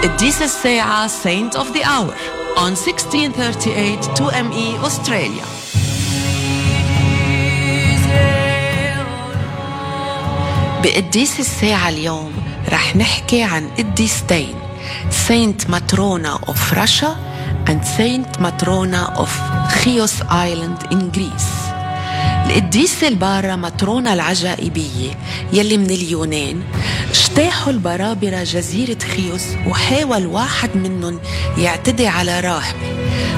قديس الساعة Saint of the Hour on 1638 2ME Australia. بقديس الساعة اليوم رح نحكي عن قديستين، Saint Matrona of Russia and Saint Matrona of Chios Island in Greece. القديسة البارة ماترونا العجائبية يلي من اليونان اجتاحوا البرابرة جزيرة خيوس، وحاول واحد منهم يعتدي على راهبة،